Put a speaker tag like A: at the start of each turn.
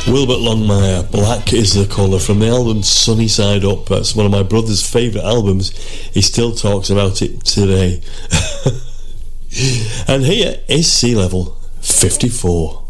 A: Wilbert Longmire, Black is the Colour, from the album Sunny Side Up. That's one of my brother's favourite albums. He still talks about it today. And here is Sea Level 54.